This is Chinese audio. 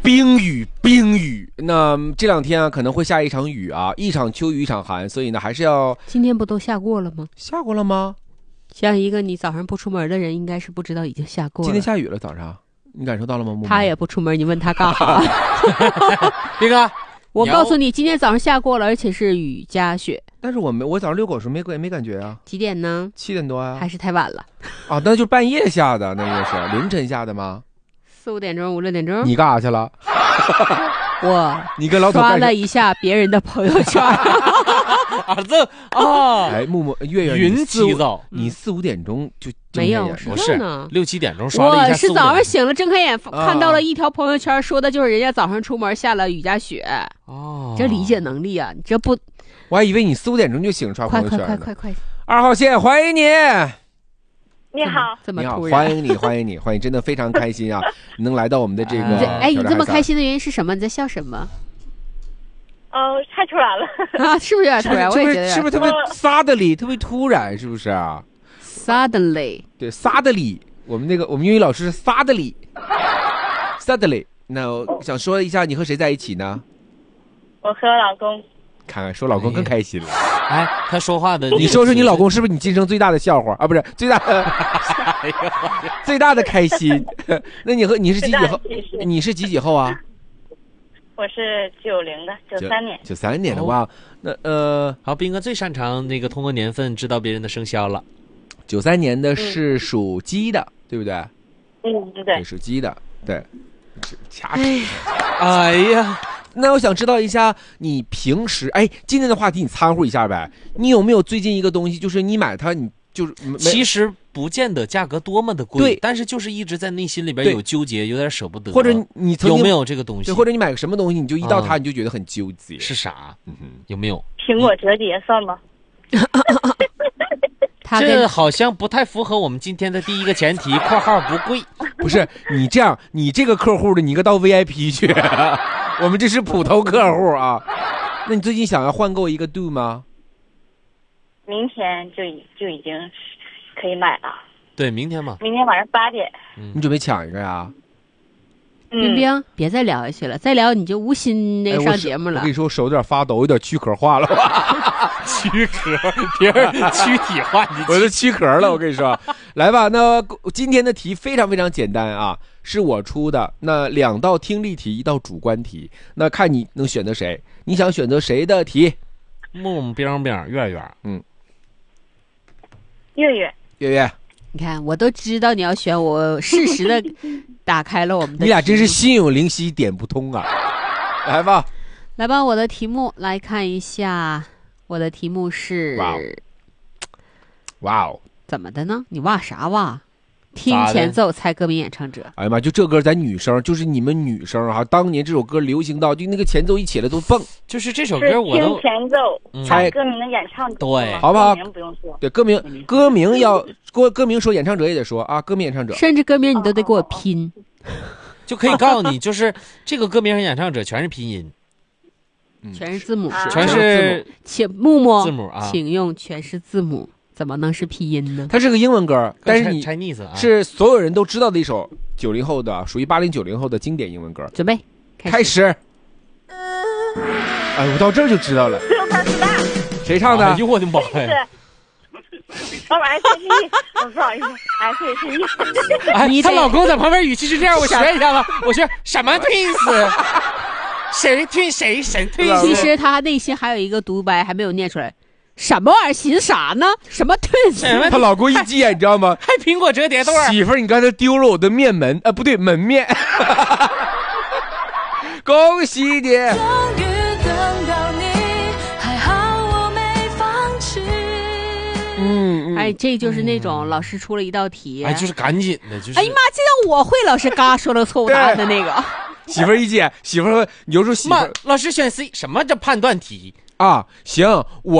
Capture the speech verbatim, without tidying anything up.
冰雨，冰雨。那这两天啊，可能会下一场雨啊，一场秋雨一场寒，所以呢，还是要。 今天不都下过了吗？ 下过了吗？ 像一个你早上不出门的人，应该是不知道已经下过了。 今天下雨了，早上你感受到了吗？ 他也不出门，你问他干啥？ 斌哥， 我告诉你，今天早上下过了，而且是雨夹雪。 但是我没，我早上遛狗时候没没感觉啊。 几点呢？ 七点多呀、啊。 还是太晚了。 啊，那就半夜下的，那个是凌晨下的吗？ 四五点钟，五六点钟。 你干啥去了？ 我你跟老头刷了一下别人的朋友圈。 儿子啊， 哎，木木月月云起早， 你四五点钟就没有， 不是呢， 六七点钟刷了一下。 我是早上醒了，睁开眼看到了一条朋友圈，说的就是人家早上出门下了雨夹雪。哦，这理解能力啊，你这不？ 我还以为你四五点钟就醒刷朋友圈快快快快快！ 二号线欢迎你。 你好， 这么突然！欢迎你，欢迎你，欢迎！真的非常开心啊，能来到我们的这个。 哎，你这么开心的原因是什么？你在笑什么？ 哦，太突然了啊！是不是有点突然？我也觉得是不是特别 suddenly， 特别突然，是不是啊 ？Suddenly， 对 ，suddenly， 我们那个我们英语老师是 suddenly，suddenly。那我想说一下，你和谁在一起呢？ 我和我老公。 看看说老公更开心了。 哎，他说话的， 你说说你老公是不是你今生最大的笑话啊？不是最大的，最大的开心。那你和你是几几后？你是几几后啊？ 我是九零的，九三年。 九三年的哇，那呃， 好，斌哥最擅长那个通过年份知道别人的生肖了。 九三年的是属鸡的，嗯、对不对？ 嗯，对， 属鸡的，对。掐指。 哎呀。 那我想知道一下，你平时哎，今天的话题你掺和一下呗。你有没有最近一个东西，就是你买它，你就是其实不见得价格多么的贵， 对， 但是就是一直在内心里边有纠结，有点舍不得。 或者你曾经有没有这个东西？ 对，或者你买个什么东西，你就一到它、嗯、你就觉得很纠结， 是啥？嗯哼，有没有？ 苹果折叠算吗？ 这好像不太符合我们今天的第一个前提（括号不贵）。 不是你这样，你这个客户的，你应该到 V I P 去。我们这是普通客户啊。那你最近想要换购一个 Do 吗？ 明天就就已经可以买了。 对，明天嘛。 明天晚上八点。 嗯、你准备抢一个呀？ 冰冰、嗯，别再聊下去了，再聊你就无心那个上节目了。 哎、我, 我跟你说，我手有点发抖，有点躯壳化了。 躯壳，别人躯体化，你我都躯壳了。我跟你说，来吧，那今天的题非常非常简单啊，是我出的。那两道听力题，一道主观题，那看你能选择谁。你想选择谁的题？ 木木冰冰月月， 嗯， 月月， 月月。 你看，我都知道你要选我，适时的打开了我们的。 你俩真是心有灵犀点不通啊！来吧， 来吧，我的题目来看一下，我的题目是， 哇哦，哇哦， 怎么的呢？你哇啥哇？听前奏猜歌名演唱者。 哎呀妈，就这歌咱女生，就是你们女生啊，当年这首歌流行到，就那个前奏一起来都蹦。 就是这首歌我都听前奏猜歌名的演唱者， 对， 好不好？ 歌名不用说， 对，歌名歌名要歌歌名说，演唱者也得说啊，歌名演唱者， 甚至歌名你都得给我拼， 就可以告诉你，就是这个歌名和演唱者全是拼音， 嗯、全是字母， 啊、 全是请木木字母啊， 请用全是字母。怎么能是拼音呢？ 它是个英文歌，但是你 Chinese 啊， 是所有人都知道的一首九零后的，属于八零九零后的经典英文歌。 准备开始。哎，我到这儿就知道了。谁唱的？ 哎呦我的妈呀！ 哦 ，S H E， 不好意思 ，S H E。 哎，她老公在旁边语气是这样，我学一下吧。我学什么 Twins？ 谁 Twins 谁谁 Twins？ 其实他内心还有一个独白还没有念出来。什么玩意儿？寻啥呢？什么 Twins？ 她老公一急眼，你知道吗？ 还苹果折叠豆。 媳妇儿，你刚才丢了我的面门啊，不对，门面。恭喜你！终于等到你，还好我没放弃。嗯， 哎，这就是那种老师出了一道题， 哎，就是赶紧的，就是。 哎呀妈，这让我会，老师嘎说了错误答案的那个。 媳妇儿一急，媳妇儿，你就说媳妇儿， 老师选 C， 什么叫判断题？ 啊，行，我